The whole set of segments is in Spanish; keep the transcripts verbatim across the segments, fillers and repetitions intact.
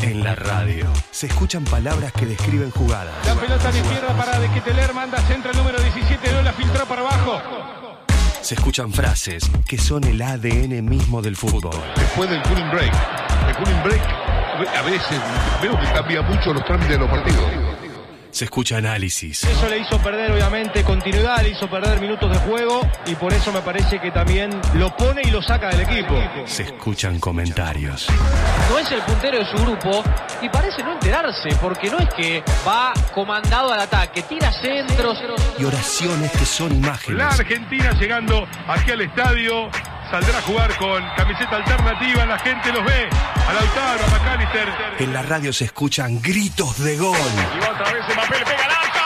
En la radio se escuchan palabras que describen jugadas. La pelota de izquierda para De Ketelaere, manda centro el número diecisiete, no la filtró para abajo. Se escuchan frases que son el A D N mismo del fútbol. Después del cooling break, el cooling break a veces veo que cambia mucho los trámites de los partidos. Se escucha análisis. Eso le hizo perder, obviamente, continuidad, le hizo perder minutos de juego y por eso me parece que también lo pone y lo saca del equipo. Se escuchan comentarios. No es el puntero de su grupo y parece no enterarse, porque no es que va comandado al ataque, tira centros. Y oraciones que son imágenes. La Argentina llegando aquí al estadio, saldrá a jugar con camiseta alternativa, la gente los ve. A Lautaro, a McAllister. En la radio se escuchan gritos de gol. Y va otra vez Mbappé, le pega al arco.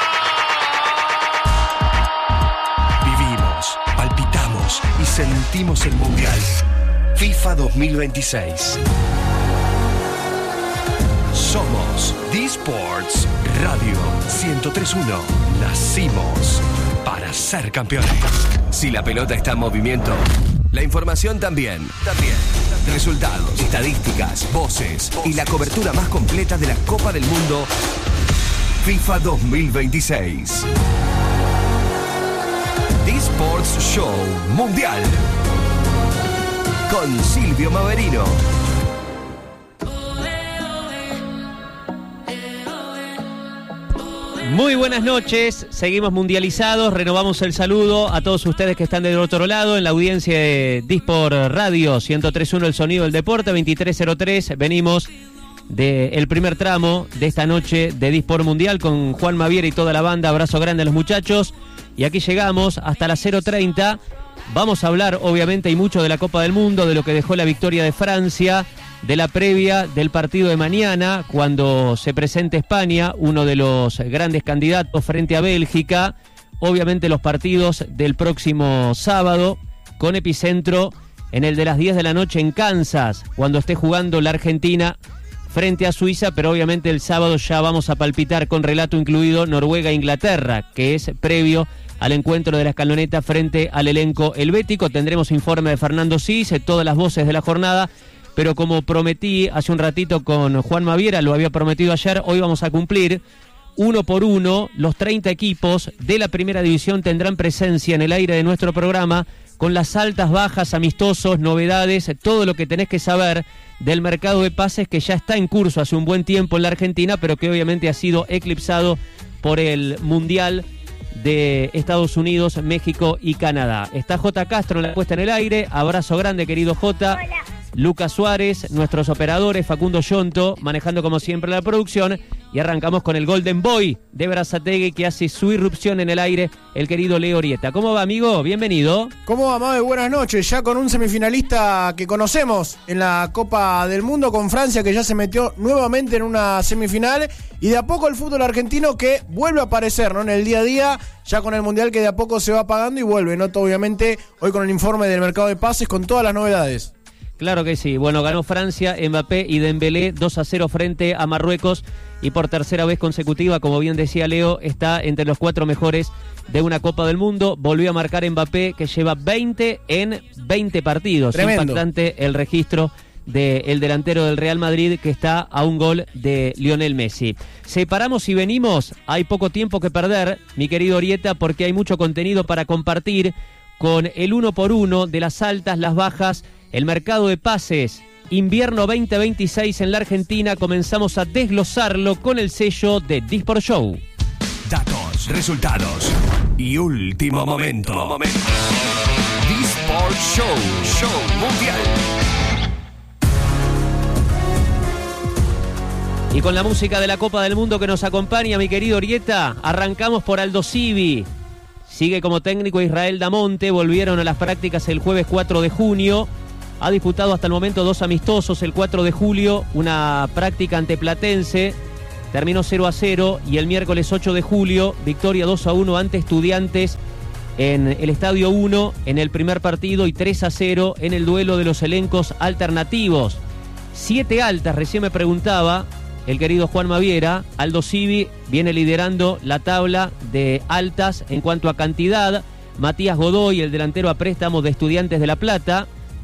Vivimos, palpitamos y sentimos el Mundial. FIFA dos mil veintiséis. Somos D-Sports Radio ciento tres punto uno. Nacimos para ser campeones. Si la pelota está en movimiento, la información también. También. Resultados, estadísticas, voces y la cobertura más completa de la Copa del Mundo FIFA dos mil veintiséis. D-Sports Show Mundial con Silvio Maverino. Muy buenas noches, seguimos mundializados, renovamos el saludo a todos ustedes que están del otro lado en la audiencia de D-Sport Radio ciento tres punto uno, el sonido del deporte, veintitrés cero tres, venimos del primer tramo de esta noche de D-Sport Mundial con Juan Maviera y toda la banda, abrazo grande a los muchachos, y aquí llegamos hasta las cero treinta, vamos a hablar obviamente y mucho de la Copa del Mundo, de lo que dejó la victoria de Francia, de la previa del partido de mañana, cuando se presente España, uno de los grandes candidatos frente a Bélgica, obviamente los partidos del próximo sábado, con epicentro en el de las diez de la noche en Kansas, cuando esté jugando la Argentina frente a Suiza, pero obviamente el sábado ya vamos a palpitar con relato incluido Noruega-Inglaterra, que es previo al encuentro de la escaloneta frente al elenco helvético. Tendremos informe de Fernando Cis, todas las voces de la jornada, pero como prometí hace un ratito con Juan Maviera, lo había prometido ayer, hoy vamos a cumplir. Uno por uno, los treinta equipos de la primera división tendrán presencia en el aire de nuestro programa, con las altas, bajas, amistosos, novedades, todo lo que tenés que saber del mercado de pases que ya está en curso hace un buen tiempo en la Argentina, pero que obviamente ha sido eclipsado por el Mundial de Estados Unidos, México y Canadá. Está J. Castro en la puesta en el aire, abrazo grande querido J. Hola. Lucas Suárez, nuestros operadores, Facundo Yonto, manejando como siempre la producción, y arrancamos con el Golden Boy de Berazategui, que hace su irrupción en el aire, el querido Leo Orieta. ¿Cómo va, amigo? Bienvenido. ¿Cómo va, Mabe? Buenas noches. Ya con un semifinalista que conocemos en la Copa del Mundo, con Francia, que ya se metió nuevamente en una semifinal, y de a poco el fútbol argentino que vuelve a aparecer, ¿no? En el día a día, ya con el Mundial que de a poco se va apagando y vuelve, ¿no? Obviamente, hoy con el informe del mercado de pases, con todas las novedades. Claro que sí. Bueno, ganó Francia, Mbappé y Dembélé dos a cero frente a Marruecos y por tercera vez consecutiva, como bien decía Leo, está entre los cuatro mejores de una Copa del Mundo. Volvió a marcar Mbappé, que lleva veinte en veinte partidos. Tremendo. Impactante el registro del delantero del Real Madrid, que está a un gol de Lionel Messi. Separamos y venimos. Hay poco tiempo que perder, mi querido Orieta, porque hay mucho contenido para compartir con el uno por uno de las altas, las bajas, el mercado de pases, invierno veinte veintiséis en la Argentina. Comenzamos a desglosarlo con el sello de D-Sport Show. Datos, resultados y último momento. momento. D-Sport Show, Show Mundial. Y con la música de la Copa del Mundo que nos acompaña, mi querido Orieta, arrancamos por Aldo Civi. Sigue como técnico Israel Damonte, volvieron a las prácticas el jueves cuatro de junio. Ha disputado hasta el momento dos amistosos, el cuatro de julio, una práctica ante Platense, terminó cero a cero, y el miércoles ocho de julio, victoria dos a uno ante Estudiantes en el Estadio uno en el primer partido y tres a cero en el duelo de los elencos alternativos. Siete altas, recién me preguntaba el querido Juan Maviera. Aldo Civi viene liderando la tabla de altas en cuanto a cantidad. Matías Godoy, el delantero a préstamo de Estudiantes de La Plata,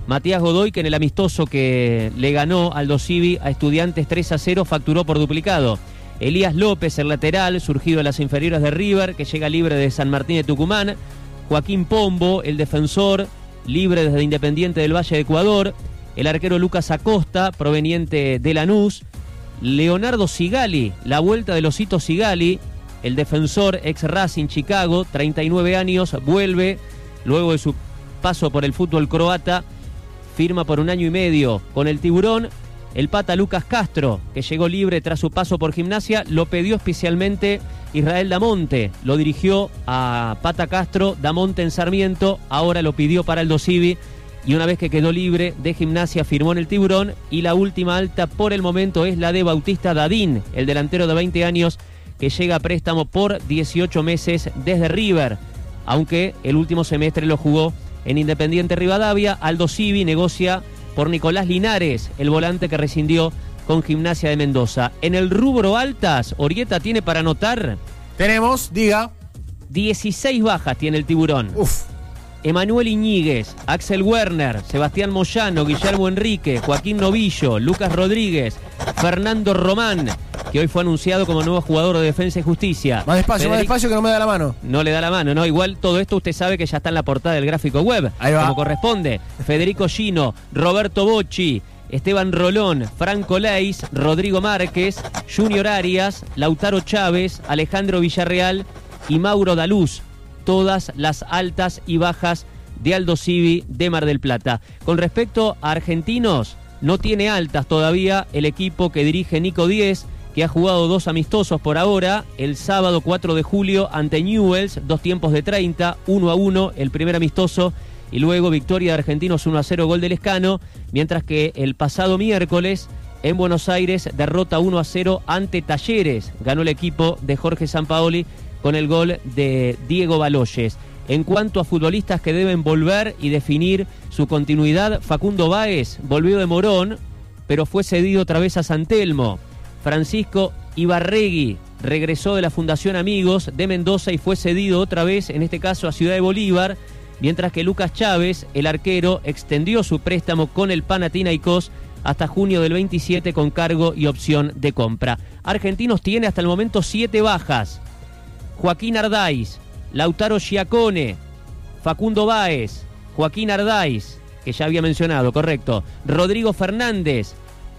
Matías Godoy, que en el amistoso que le ganó Aldo Civi a Estudiantes tres a cero, facturó por duplicado. Elías López, el lateral, surgido de las inferiores de River, que llega libre de San Martín de Tucumán. Joaquín Pombo, el defensor, libre desde Independiente del Valle de Ecuador. El arquero Lucas Acosta, proveniente de Lanús. Leonardo Sigali, la vuelta de Losito Sigali, el defensor ex Racing Chicago, treinta y nueve años, vuelve luego de su paso por el fútbol croata. Firma por un año y medio con el Tiburón. El pata Lucas Castro, que llegó libre tras su paso por Gimnasia, lo pidió especialmente Israel Damonte. Lo dirigió a Pata Castro, Damonte en Sarmiento, ahora lo pidió para Aldo Civi. Y una vez que quedó libre de Gimnasia, firmó en el Tiburón. Y la última alta por el momento es la de Bautista Dadín, el delantero de veinte años, que llega a préstamo por dieciocho meses desde River. Aunque el último semestre lo jugó en Independiente Rivadavia. Aldo Civi negocia por Nicolás Linares, el volante que rescindió con Gimnasia de Mendoza. En el rubro altas, Orieta tiene para anotar. Tenemos, diga. dieciséis bajas tiene el Tiburón. Uf. Emanuel Iñiguez, Axel Werner, Sebastián Moyano, Guillermo Enrique, Joaquín Novillo, Lucas Rodríguez, Fernando Román, que hoy fue anunciado como nuevo jugador de Defensa y Justicia. Más despacio, Federico... más despacio que no me da la mano. No le da la mano, ¿no? Igual todo esto usted sabe que ya está en la portada del gráfico web. Ahí va. Como corresponde. Federico Gino, Roberto Bocci, Esteban Rolón, Franco Leis, Rodrigo Márquez, Junior Arias, Lautaro Chávez, Alejandro Villarreal y Mauro Daluz. Todas las altas y bajas de Aldo Civi de Mar del Plata. Con respecto a argentinos, no tiene altas todavía el equipo que dirige Nico Díez, que ha jugado dos amistosos por ahora. El sábado cuatro de julio ante Newell's, dos tiempos de treinta, uno a uno el primer amistoso, y luego victoria de Argentinos uno a cero, gol del Lescano, mientras que el pasado miércoles en Buenos Aires derrota uno a cero ante Talleres. Ganó el equipo de Jorge Sampaoli con el gol de Diego Baloyes. En cuanto a futbolistas que deben volver y definir su continuidad, Facundo Báez volvió de Morón, pero fue cedido otra vez a San Telmo. Francisco Ibarregui regresó de la Fundación Amigos de Mendoza y fue cedido otra vez, en este caso a Ciudad de Bolívar, mientras que Lucas Chávez, el arquero, extendió su préstamo con el Panathinaikos hasta junio del veintisiete con cargo y opción de compra. Argentinos tiene hasta el momento siete bajas. Joaquín Ardáiz, Lautaro Giacone, Facundo Báez, Joaquín Ardáiz, que ya había mencionado, correcto, Rodrigo Fernández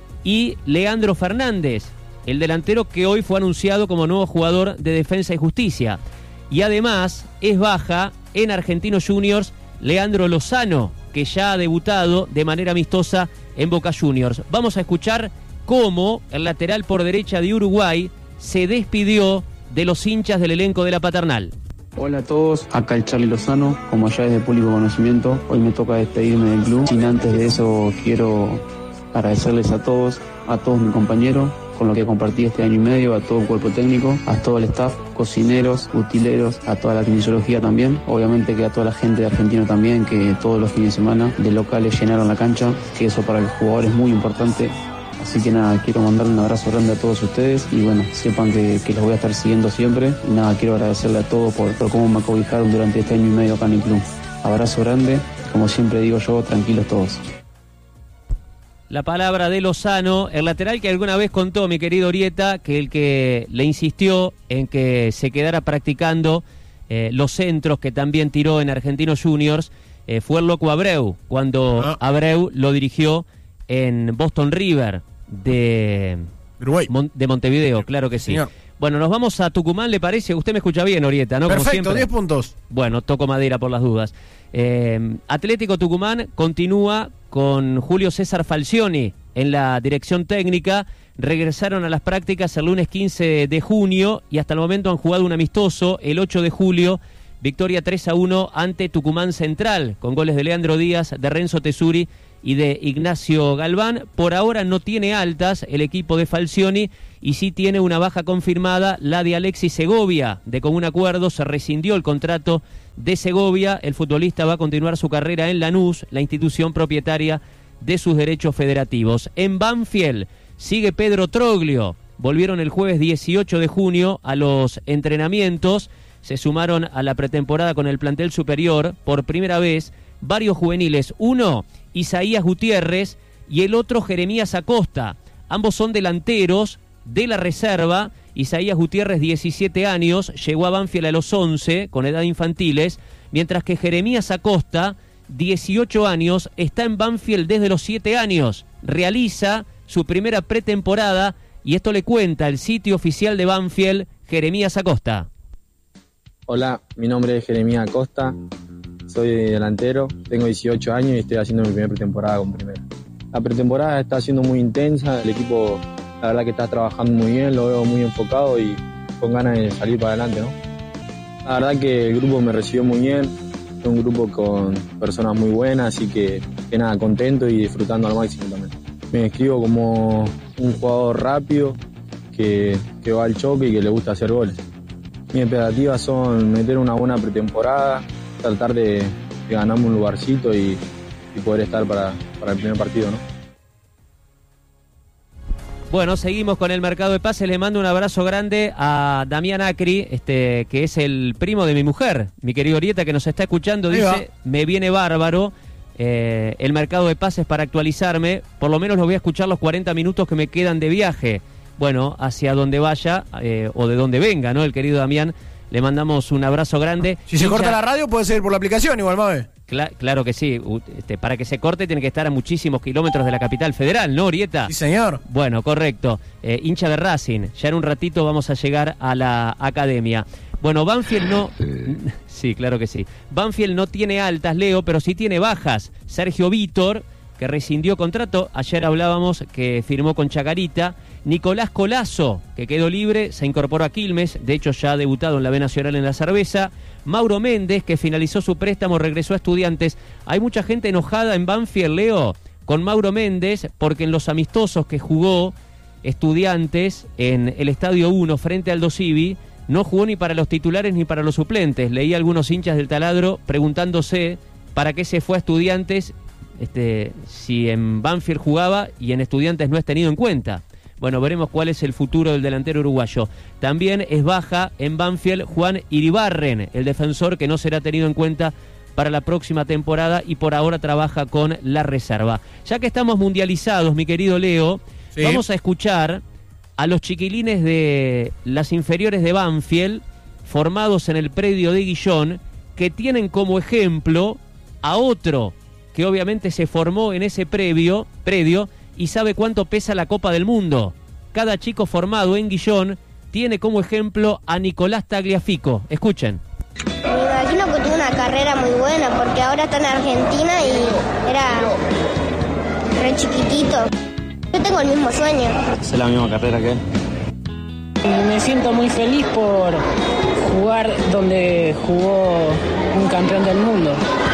y Leandro Fernández, el delantero que hoy fue anunciado como nuevo jugador de Defensa y Justicia. Y además es baja en Argentinos Juniors Leandro Lozano, que ya ha debutado de manera amistosa en Boca Juniors. Vamos a escuchar cómo el lateral por derecha de Uruguay se despidió de los hinchas del elenco de la Paternal. Hola a todos, acá el Charly Lozano, como ya es de público conocimiento, hoy me toca despedirme del club. Sin antes de eso quiero agradecerles a todos, a todos mis compañeros, con lo que compartí este año y medio, a todo el cuerpo técnico, a todo el staff, cocineros, utileros, a toda la kinesiología también, obviamente que a toda la gente de Argentino también, que todos los fines de semana de locales llenaron la cancha, que eso para el jugador es muy importante. Así que nada, quiero mandarle un abrazo grande a todos ustedes y bueno, sepan que, que los voy a estar siguiendo siempre. Y nada, quiero agradecerle a todos por, por cómo me acobijaron durante este año y medio acá en el club. Abrazo grande, como siempre digo yo, tranquilos todos. La palabra de Lozano, el lateral que alguna vez contó mi querido Orieta, que el que le insistió en que se quedara practicando eh, los centros que también tiró en Argentinos Juniors, eh, fue el loco Abreu, cuando ah. Abreu lo dirigió en Boston River de, Uruguay. Mon, de Montevideo, claro que sí. Señor. Bueno, nos vamos a Tucumán, ¿le parece? Usted me escucha bien, Orieta, ¿no? Perfecto, diez puntos. Bueno, toco madera por las dudas. Eh, Atlético Tucumán continúa con Julio César Falcioni en la dirección técnica. Regresaron a las prácticas el lunes quince de junio y hasta el momento han jugado un amistoso el ocho de julio. Victoria tres a uno ante Tucumán Central, con goles de Leandro Díaz, de Renzo Tesuri y de Ignacio Galván. Por ahora no tiene altas el equipo de Falcioni y sí tiene una baja confirmada, la de Alexis Segovia. De común acuerdo se rescindió el contrato de Segovia. El futbolista va a continuar su carrera en Lanús, la institución propietaria de sus derechos federativos. En Banfield sigue Pedro Troglio. Volvieron el jueves dieciocho de junio a los entrenamientos. Se sumaron a la pretemporada con el plantel superior por primera vez varios juveniles. Uno, Isaías Gutiérrez, y el otro, Jeremías Acosta. Ambos son delanteros de la reserva. Isaías Gutiérrez, diecisiete años, llegó a Banfield a los once, con edad infantiles, mientras que Jeremías Acosta, dieciocho años, está en Banfield desde los siete años. Realiza su primera pretemporada y esto le cuenta el sitio oficial de Banfield, Jeremías Acosta. Hola, mi nombre es Jeremías Acosta, soy delantero, tengo dieciocho años y estoy haciendo mi primera pretemporada con primera. La pretemporada está siendo muy intensa, el equipo la verdad que está trabajando muy bien, lo veo muy enfocado y con ganas de salir para adelante, ¿no? La verdad que el grupo me recibió muy bien, es un grupo con personas muy buenas, así que, que nada, contento y disfrutando al máximo también. Me describo como un jugador rápido, que, que va al choque y que le gusta hacer goles. Mis expectativas son meter una buena pretemporada, tratar de, de ganarme un lugarcito y, y poder estar para, para el primer partido, ¿no? Bueno, seguimos con el mercado de pases. Le mando un abrazo grande a Damián Acri, este, que es el primo de mi mujer, mi querido Orieta, que nos está escuchando. Dice, me viene bárbaro eh, el mercado de pases para actualizarme. Por lo menos lo voy a escuchar los cuarenta minutos que me quedan de viaje. Bueno, hacia donde vaya eh, o de donde venga, ¿no? El querido Damián, le mandamos un abrazo grande. Si se Hincha... corta la radio, puede ser por la aplicación igual, Mabe. Cla- claro que sí. Este, para que se corte tiene que estar a muchísimos kilómetros de la capital federal, ¿no, Orieta? Sí, señor. Bueno, correcto. Eh, hincha de Racing. Ya en un ratito vamos a llegar a la academia. Bueno, Banfield no... Sí, claro que sí. Banfield no tiene altas, Leo, pero sí tiene bajas. Sergio Vítor, que rescindió contrato. Ayer hablábamos que firmó con Chacarita. Nicolás Colazo, que quedó libre, se incorporó a Quilmes, de hecho ya ha debutado en la B Nacional en la Cerveza. Mauro Méndez, que finalizó su préstamo, regresó a Estudiantes. Hay mucha gente enojada en Banfield, Leo, con Mauro Méndez, porque en los amistosos que jugó Estudiantes en el Estadio uno frente al Aldo Civi, no jugó ni para los titulares ni para los suplentes. Leí a algunos hinchas del Taladro preguntándose para qué se fue a Estudiantes, este, si en Banfield jugaba y en Estudiantes no es tenido en cuenta. Bueno, veremos cuál es el futuro del delantero uruguayo. También es baja en Banfield Juan Iribarren, el defensor que no será tenido en cuenta para la próxima temporada y por ahora trabaja con la reserva. Ya que estamos mundializados, mi querido Leo, sí, vamos a escuchar a los chiquilines de las inferiores de Banfield, formados en el predio de Guillón, que tienen como ejemplo a otro que obviamente se formó en ese previo, predio y sabe cuánto pesa la Copa del Mundo. Cada chico formado en Guillón tiene como ejemplo a Nicolás Tagliafico. Escuchen. Me imagino que tuvo una carrera muy buena porque ahora está en Argentina y era re chiquitito. Yo tengo el mismo sueño. Es la misma carrera que él. Me siento muy feliz por jugar donde jugó un campeón del mundo.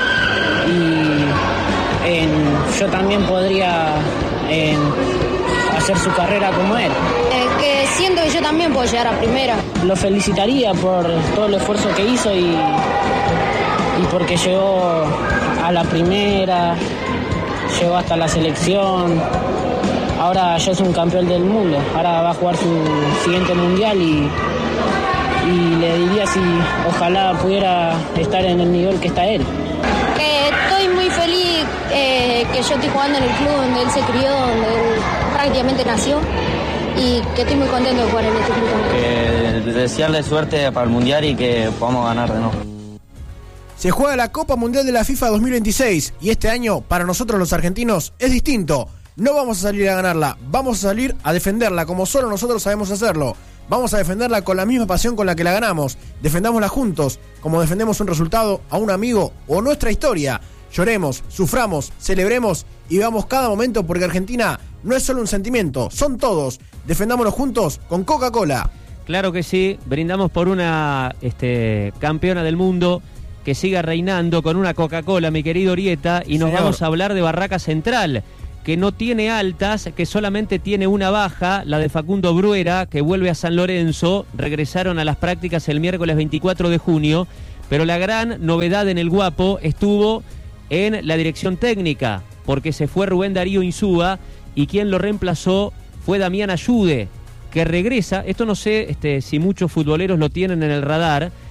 Y en, yo también podría en, hacer su carrera como él. Eh, que siento que yo también puedo llegar a primera. Lo felicitaría por todo el esfuerzo que hizo y, y porque llegó a la primera, llegó hasta la selección. Ahora ya es un campeón del mundo. Ahora va a jugar su siguiente mundial y, y le diría si ojalá pudiera estar en el nivel que está él. Que estoy muy feliz eh, que yo estoy jugando en el club donde él se crió, donde él prácticamente nació y que estoy muy contento de jugar en este club también. Que desearle suerte para el mundial y que podamos ganar de nuevo. Se juega la Copa Mundial de la FIFA dos mil veintiséis y este año para nosotros los argentinos es distinto. No vamos a salir a ganarla, vamos a salir a defenderla como solo nosotros sabemos hacerlo. Vamos a defenderla con la misma pasión con la que la ganamos. Defendámosla juntos, como defendemos un resultado, a un amigo o nuestra historia. Lloremos, suframos, celebremos y vivamos cada momento porque Argentina no es solo un sentimiento, son todos. Defendámonos juntos con Coca-Cola. Claro que sí, brindamos por una este, campeona del mundo que siga reinando con una Coca-Cola, mi querido Orieta, y nos Señor. vamos a hablar de Barraca Central, que no tiene altas, que solamente tiene una baja, la de Facundo Bruera, que vuelve a San Lorenzo. Regresaron a las prácticas el miércoles veinticuatro de junio, pero la gran novedad en el Guapo estuvo en la dirección técnica, porque se fue Rubén Darío Insúa y quien lo reemplazó fue Damián Ayude, que regresa. Esto no sé este, si muchos futboleros lo tienen en el radar.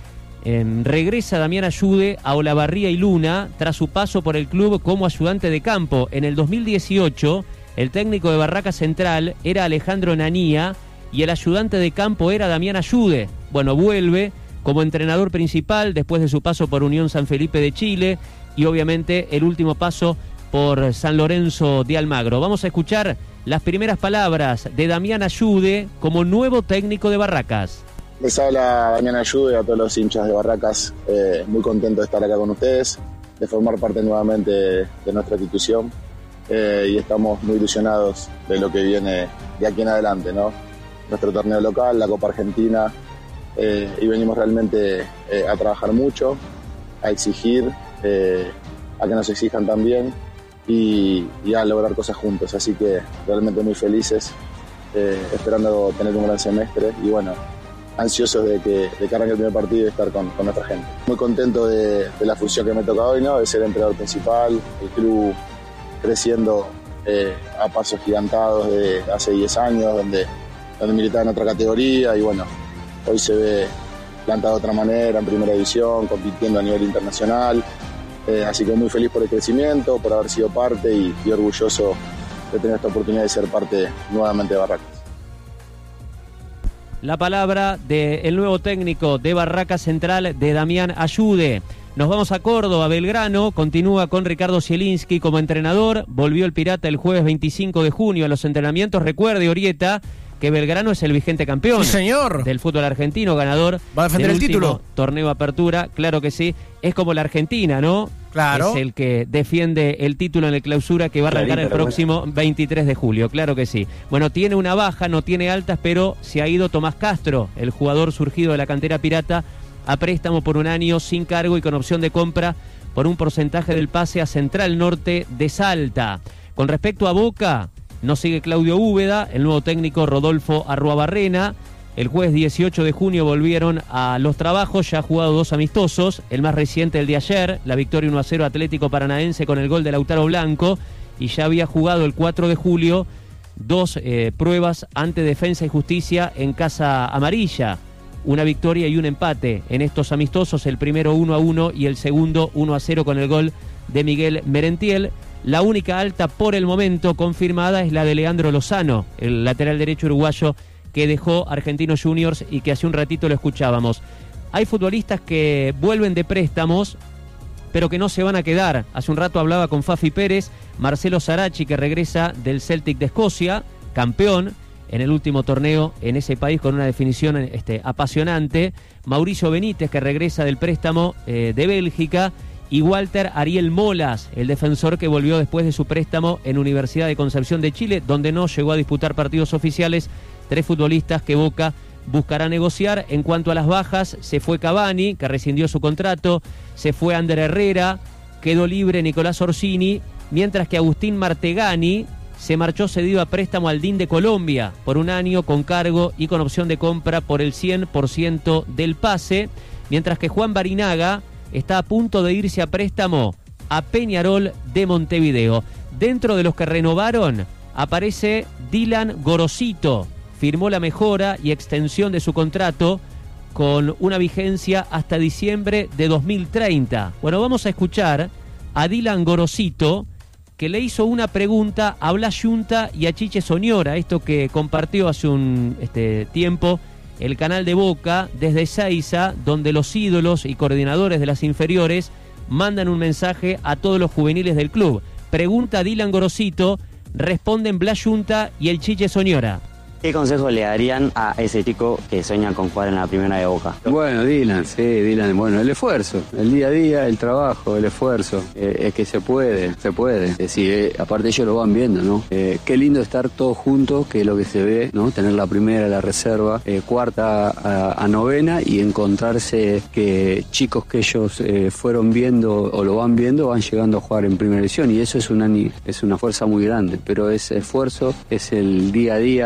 Eh, regresa Damián Ayude a Olavarría y Luna tras su paso por el club como ayudante de campo. En el dos mil dieciocho, el técnico de Barracas Central era Alejandro Nanía y el ayudante de campo era Damián Ayude. Bueno, vuelve como entrenador principal después de su paso por Unión San Felipe de Chile y obviamente el último paso por San Lorenzo de Almagro. Vamos a escuchar las primeras palabras de Damián Ayude como nuevo técnico de Barracas. Les habla Damián Ayude, a todos los hinchas de Barracas, eh, muy contento de estar acá con ustedes, de formar parte nuevamente de nuestra institución eh, y estamos muy ilusionados de lo que viene de aquí en adelante, ¿no? Nuestro torneo local, la Copa Argentina, eh, y venimos realmente eh, a trabajar mucho, a exigir, eh, a que nos exijan también y, y a lograr cosas juntos, así que realmente muy felices, eh, esperando tener un gran semestre y bueno, ansiosos de que, de que arranque el primer partido y estar con, con nuestra gente. Muy contento de, de la función que me toca hoy, ¿no? De ser entrenador principal, el club creciendo eh, a pasos gigantados de hace diez años, donde, donde militaba en otra categoría y bueno, hoy se ve plantado de otra manera, en primera división, compitiendo a nivel internacional, eh, así que muy feliz por el crecimiento, por haber sido parte y, y orgulloso de tener esta oportunidad de ser parte nuevamente de Barracas. La palabra del nuevo técnico de Barracas Central, de Damián Ayude. Nos vamos a Córdoba, Belgrano, continúa con Ricardo Zielinski como entrenador, volvió el Pirata el jueves veinticinco de junio a los entrenamientos. Recuerde, Orieta, que Belgrano es el vigente campeón, sí, señor, del fútbol argentino, ganador va a defender del el título, torneo Apertura, claro que sí, es como la Argentina, ¿no? Claro. Es el que defiende el título en el Clausura que va a arrancar el próximo veintitrés de julio, claro que sí. Bueno, tiene una baja, no tiene altas, pero se ha ido Tomás Castro, el jugador surgido de la cantera pirata, a préstamo por un año sin cargo y con opción de compra por un porcentaje del pase a Central Norte de Salta. Con respecto a Boca, no sigue Claudio Úbeda, el nuevo técnico Rodolfo Arruabarrena. El jueves dieciocho de junio volvieron a los trabajos, ya ha jugado dos amistosos, el más reciente el de ayer, la victoria uno a cero Atlético Paranaense con el gol de Lautaro Blanco, y ya había jugado el cuatro de julio dos eh, pruebas ante Defensa y Justicia en Casa Amarilla, una victoria y un empate en estos amistosos, el primero uno a uno y el segundo uno a cero con el gol de Miguel Merentiel. La única alta por el momento confirmada es la de Leandro Lozano, el lateral derecho uruguayo que dejó Argentinos Juniors y que hace un ratito lo escuchábamos. Hay futbolistas que vuelven de préstamos, pero que no se van a quedar. Hace un rato hablaba con Fafi Pérez, Marcelo Sarachi, que regresa del Celtic de Escocia, campeón en el último torneo en ese país con una definición este, apasionante. Mauricio Benítez, que regresa del préstamo eh, de Bélgica. Y Walter Ariel Molas, el defensor que volvió después de su préstamo en Universidad de Concepción de Chile, donde no llegó a disputar partidos oficiales. Tres futbolistas que Boca buscará negociar. En cuanto a las bajas, se fue Cavani, que rescindió su contrato, se fue Ander Herrera, quedó libre Nicolás Orsini, mientras que Agustín Martegani se marchó cedido a préstamo al D I N de Colombia por un año con cargo y con opción de compra por el cien por ciento del pase, mientras que Juan Barinaga está a punto de irse a préstamo a Peñarol de Montevideo. Dentro de los que renovaron aparece Dylan Gorosito, firmó la mejora y extensión de su contrato con una vigencia hasta diciembre de dos mil treinta. Bueno, vamos a escuchar a Dylan Gorosito, que le hizo una pregunta a Blas Yunta y a Chiche Soñora, esto que compartió hace un este, tiempo el canal de Boca desde Ezeiza, donde los ídolos y coordinadores de las inferiores mandan un mensaje a todos los juveniles del club. Pregunta a Dylan Gorosito, responden Blas Yunta y el Chiche Soñora. ¿Qué consejo le darían a ese chico que sueña con jugar en la primera de Boca? Bueno, Dylan, sí, Dylan, bueno, el esfuerzo, el día a día, el trabajo, el esfuerzo, eh, es que se puede, se puede. Es decir, eh, aparte ellos lo van viendo, ¿no? Eh, qué lindo estar todos juntos, que es lo que se ve, ¿no? Tener la primera, la reserva, eh, cuarta a, a novena y encontrarse que chicos que ellos eh, fueron viendo o lo van viendo van llegando a jugar en primera división y eso es una, es una fuerza muy grande, pero ese esfuerzo es el día a día, no aflojar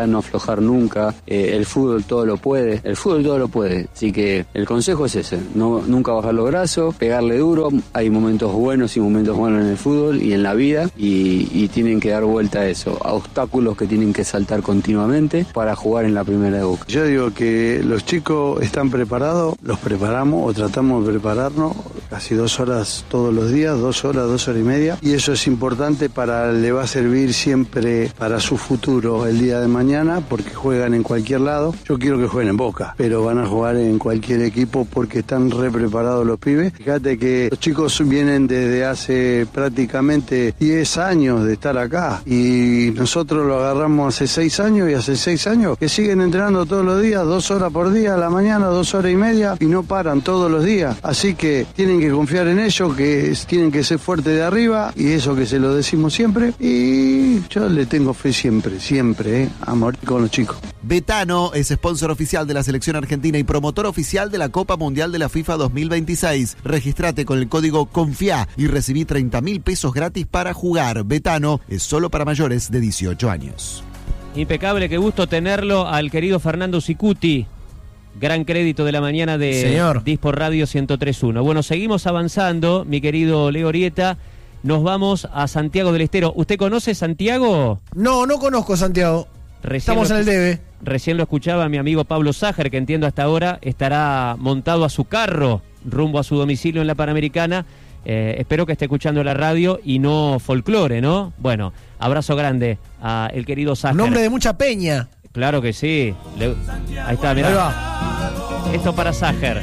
aflojar nunca, eh, el fútbol todo lo puede, el fútbol todo lo puede, así que el consejo es ese, no, nunca bajar los brazos, pegarle duro, hay momentos buenos y momentos malos en el fútbol y en la vida y, y tienen que dar vuelta a eso, a obstáculos que tienen que saltar continuamente para jugar en la primera de Boca. Yo digo que los chicos están preparados, los preparamos o tratamos de prepararnos casi dos horas todos los días, dos horas, dos horas y media, y eso es importante para, le va a servir siempre para su futuro el día de mañana, porque juegan en cualquier lado. Yo quiero que jueguen en Boca, pero van a jugar en cualquier equipo porque están re preparados los pibes. Fíjate que los chicos vienen desde hace prácticamente diez años de estar acá y nosotros lo agarramos hace seis años y hace seis años que siguen entrenando todos los días, dos horas por día a la mañana, dos horas y media y no paran todos los días. Así que tienen que confiar en ellos, que tienen que ser fuertes de arriba y eso que se lo decimos siempre y yo le tengo fe siempre, siempre, ¿eh? A morir con los chicos. Betano es sponsor oficial de la selección argentina y promotor oficial de la Copa Mundial de la FIFA dos mil veintiséis. Registrate con el código CONFIA y recibí treinta mil pesos gratis para jugar. Betano es solo para mayores de dieciocho años. Impecable, qué gusto tenerlo al querido Fernando Sicuti. Gran crédito de la mañana de Señor. Dispor Radio ciento tres punto uno. Bueno, seguimos avanzando, mi querido Leo Orieta. Nos vamos a Santiago del Estero. ¿Usted conoce Santiago? No, no conozco Santiago. Recién Estamos lo, en el debe. Recién lo escuchaba mi amigo Pablo Sájer, que entiendo hasta ahora estará montado a su carro rumbo a su domicilio en la Panamericana. Eh, espero que esté escuchando la radio y no folclore, ¿no? Bueno, abrazo grande a el querido Sájer. Nombre de mucha peña. Claro que sí. Le... Ahí está, mirá. Ahí va. Esto para Sájer.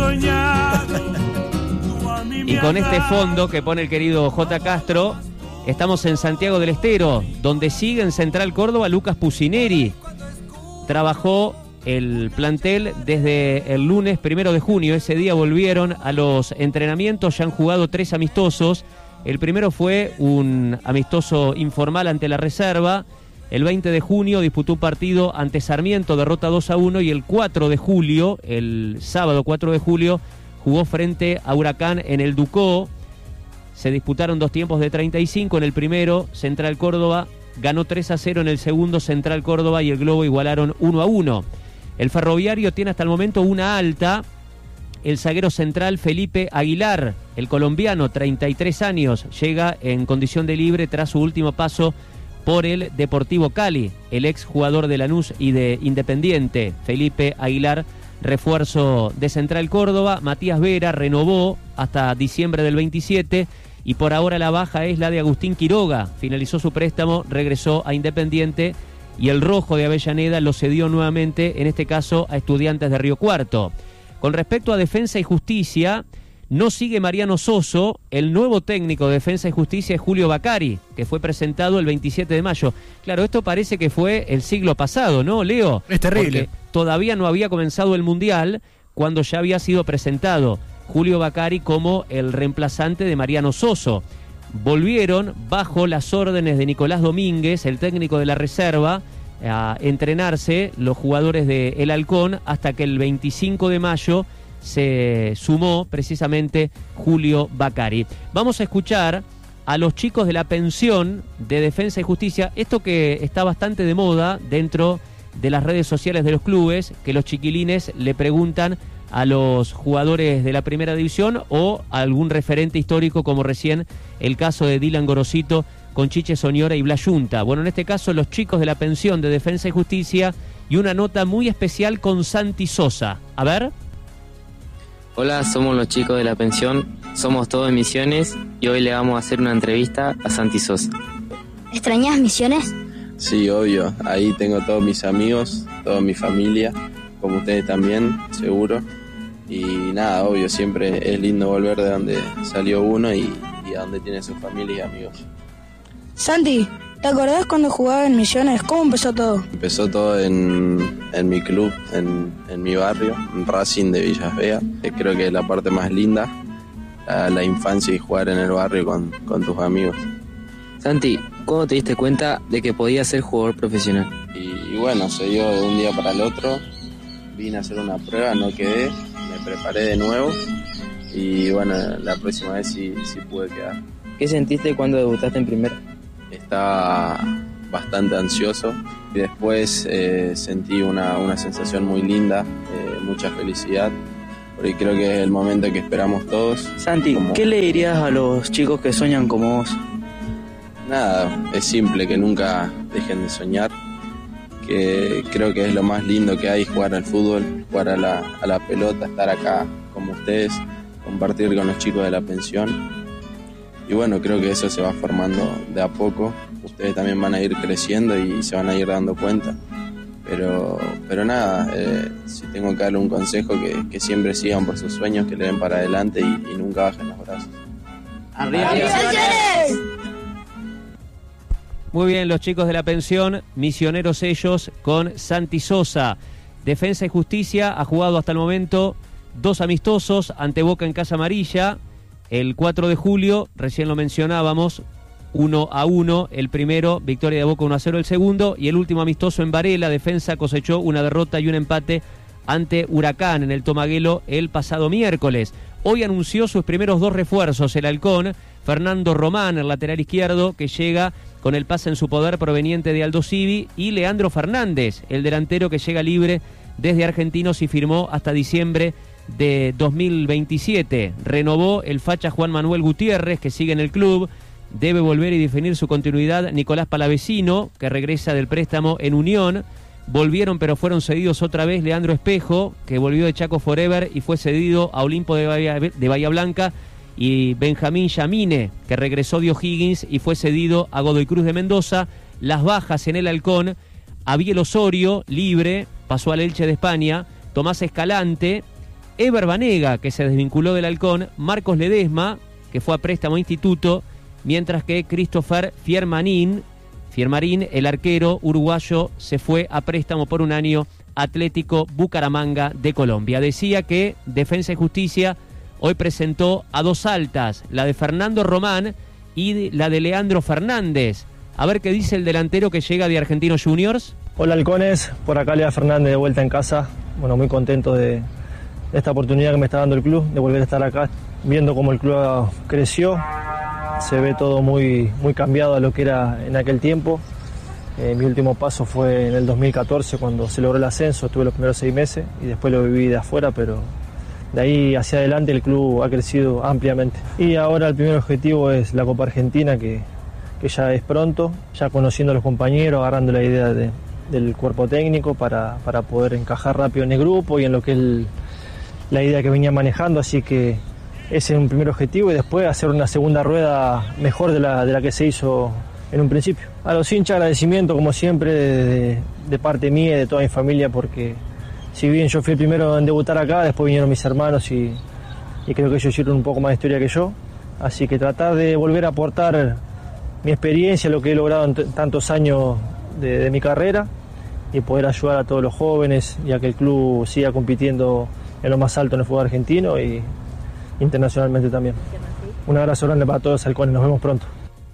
Y con este fondo que pone el querido J. Castro, estamos en Santiago del Estero, donde sigue en Central Córdoba Lucas Pusineri. Trabajó el plantel desde el lunes primero de junio. Ese día volvieron a los entrenamientos, ya han jugado tres amistosos. El primero fue un amistoso informal ante la reserva. El veinte de junio disputó un partido ante Sarmiento, derrota dos a uno, y el cuatro de julio, el sábado cuatro de julio, jugó frente a Huracán en el Ducó. Se disputaron dos tiempos de treinta y cinco. En el primero, Central Córdoba ganó tres a cero. En el segundo, Central Córdoba y el Globo igualaron uno a uno. El Ferroviario tiene hasta el momento una alta. El zaguero central Felipe Aguilar, el colombiano, treinta y tres años, llega en condición de libre tras su último paso por el Deportivo Cali. El ex jugador de Lanús y de Independiente, Felipe Aguilar, refuerzo de Central Córdoba. Matías Vera renovó hasta diciembre del veintisiete y por ahora la baja es la de Agustín Quiroga. Finalizó su préstamo, regresó a Independiente y el rojo de Avellaneda lo cedió nuevamente, en este caso a Estudiantes de Río Cuarto. Con respecto a Defensa y Justicia, no sigue Mariano Soso. El nuevo técnico de Defensa y Justicia es Julio Bacari, que fue presentado el veintisiete de mayo. Claro, esto parece que fue el siglo pasado, ¿no, Leo? Es terrible. Porque todavía no había comenzado el Mundial cuando ya había sido presentado Julio Bacari como el reemplazante de Mariano Soso. Volvieron bajo las órdenes de Nicolás Domínguez, el técnico de la reserva, a entrenarse los jugadores de El Halcón hasta que el veinticinco de mayo se sumó precisamente Julio Bacari. Vamos a escuchar a los chicos de la pensión de Defensa y Justicia, esto que está bastante de moda dentro de las redes sociales de los clubes, que los chiquilines le preguntan a los jugadores de la primera división o a algún referente histórico, como recién el caso de Dylan Gorosito con Chiche Soñora y Blas Yunta. Bueno, en este caso los chicos de la pensión de Defensa y Justicia, y una nota muy especial con Santi Sosa. A ver. Hola, somos los chicos de la pensión, somos todos de Misiones y hoy le vamos a hacer una entrevista a Santi Sosa. ¿Extrañas Misiones? Sí, obvio, ahí tengo todos mis amigos, toda mi familia, como ustedes también, seguro. Y nada, obvio, siempre es lindo volver de donde salió uno y, y a donde tiene su familia y amigos. Santi, ¿te acordás cuando jugaba en Misiones? ¿Cómo empezó todo? Empezó todo en, en mi club, en, en mi barrio, en Racing de Villas Vea, que creo que es la parte más linda, la, la infancia y jugar en el barrio con, con tus amigos. Santi, ¿cómo te diste cuenta de que podías ser jugador profesional? Y, y bueno, se dio de un día para el otro, vine a hacer una prueba, no quedé, me preparé de nuevo y bueno, la próxima vez sí, sí pude quedar. ¿Qué sentiste cuando debutaste en primera? Estaba bastante ansioso y después eh, sentí una, una sensación muy linda, eh, mucha felicidad, porque creo que es el momento que esperamos todos. Santi, como... ¿qué le dirías a los chicos que sueñan como vos? Nada, es simple, que nunca dejen de soñar, que creo que es lo más lindo que hay, jugar al fútbol, jugar a la, a la pelota, estar acá como ustedes, compartir con los chicos de la pensión. Y bueno, creo que eso se va formando de a poco. Ustedes también van a ir creciendo y se van a ir dando cuenta. Pero, pero nada, eh, si tengo que darle un consejo, que, que siempre sigan por sus sueños, que le den para adelante y, y nunca bajen los brazos. ¡Arriba! Muy bien, los chicos de la pensión, misioneros ellos, con Santi Sosa. Defensa y Justicia ha jugado hasta el momento dos amistosos ante Boca en Casa Amarilla. El cuatro de julio, recién lo mencionábamos, uno a uno, el primero, victoria de Boca uno a cero el segundo, y el último amistoso en Varela, Defensa cosechó una derrota y un empate ante Huracán en el Tomaguelo el pasado miércoles. Hoy anunció sus primeros dos refuerzos, el Halcón, Fernando Román, el lateral izquierdo, que llega con el pase en su poder proveniente de Aldo Civi, y Leandro Fernández, el delantero que llega libre desde Argentinos y firmó hasta diciembre de dos mil veintisiete. Renovó el facha Juan Manuel Gutiérrez, que sigue en el club. Debe volver y definir su continuidad Nicolás Palavecino, que regresa del préstamo en Unión. Volvieron pero fueron cedidos otra vez Leandro Espejo, que volvió de Chaco Forever y fue cedido a Olimpo de Bahía, de Bahía Blanca, y Benjamín Yamine, que regresó de O'Higgins y fue cedido a Godoy Cruz de Mendoza. Las bajas en el Halcón: Abiel Osorio, libre, pasó al Elche de España; Tomás Escalante, Eber Banega, que se desvinculó del Halcón; Marcos Ledesma, que fue a préstamo a Instituto, mientras que Christopher Fiermanín, Fiermarín, el arquero uruguayo, se fue a préstamo por un año Atlético Bucaramanga de Colombia. Decía que Defensa y Justicia hoy presentó a dos altas, la de Fernando Román y la de Leandro Fernández. A ver qué dice el delantero que llega de Argentinos Juniors. Hola Halcones, por acá Lea Fernández de vuelta en casa. Bueno, muy contento de esta oportunidad que me está dando el club, de volver a estar acá, viendo cómo el club creció. Se ve todo muy, muy cambiado a lo que era en aquel tiempo. Eh, mi último paso fue en el dos mil catorce, cuando se logró el ascenso. Estuve los primeros seis meses y después lo viví de afuera, pero de ahí hacia adelante el club ha crecido ampliamente. Y ahora el primer objetivo es la Copa Argentina, que, que ya es pronto, ya conociendo a los compañeros, agarrando la idea de, del cuerpo técnico para, para poder encajar rápido en el grupo y en lo que es el, la idea que venía manejando. Así que ese es un primer objetivo, y después hacer una segunda rueda mejor de la, de la que se hizo en un principio. A los hinchas, agradecimiento como siempre de, de, de parte mía y de toda mi familia, porque si bien yo fui el primero en debutar acá, después vinieron mis hermanos y, y creo que ellos hicieron un poco más de historia que yo. Así que tratar de volver a aportar mi experiencia, lo que he logrado en t- tantos años de, de mi carrera, y poder ayudar a todos los jóvenes y a que el club siga compitiendo en lo más alto en el fútbol argentino y internacionalmente también. Un abrazo grande para todos, Halcones, nos vemos pronto.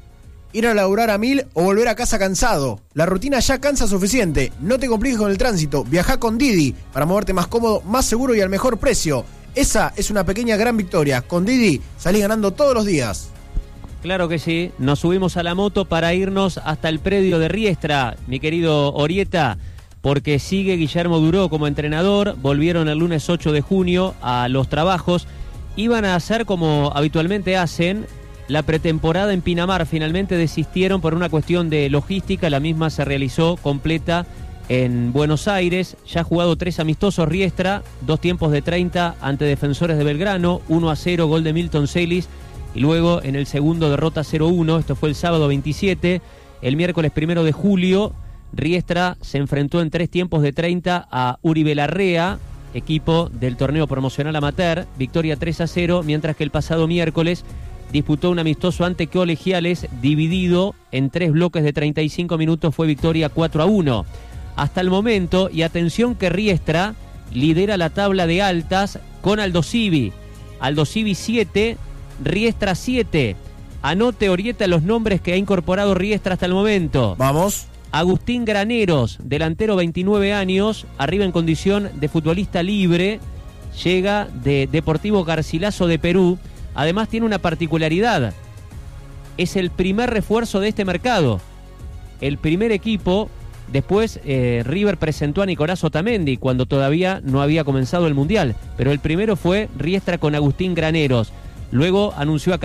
Ir a laburar a mil o volver a casa cansado. La rutina ya cansa suficiente. No te compliques con el tránsito. Viajá con Didi para moverte más cómodo, más seguro y al mejor precio. Esa es una pequeña gran victoria. Con Didi salís ganando todos los días. Claro que sí. Nos subimos a la moto para irnos hasta el predio de Riestra, mi querido Orieta, porque sigue Guillermo Duró como entrenador. Volvieron el lunes ocho de junio a los trabajos. Iban a hacer como habitualmente hacen la pretemporada en Pinamar. Finalmente desistieron por una cuestión de logística. La misma se realizó completa en Buenos Aires. Ya ha jugado tres amistosos Riestra, dos tiempos de treinta ante Defensores de Belgrano, uno a cero, gol de Milton Celis, y luego en el segundo derrota cero uno. Esto fue el sábado veintisiete. El miércoles primero de julio, Riestra se enfrentó en tres tiempos de treinta a Uribe Larrea, equipo del torneo promocional amateur, victoria tres a cero, mientras que el pasado miércoles disputó un amistoso ante Colegiales, dividido en tres bloques de treinta y cinco minutos, fue victoria cuatro a uno. Hasta el momento, y atención que Riestra lidera la tabla de altas con Aldo Civi. Aldo Civi siete, Riestra siete. Anote, Orieta, los nombres que ha incorporado Riestra hasta el momento. Vamos. Agustín Graneros, delantero, veintinueve años, arriba en condición de futbolista libre, llega de Deportivo Garcilaso de Perú. Además tiene una particularidad, es el primer refuerzo de este mercado. el primer equipo. Después eh, River presentó a Nicolás Otamendi cuando todavía no había comenzado el Mundial, pero el primero fue Riestra con Agustín Graneros. Luego anunció a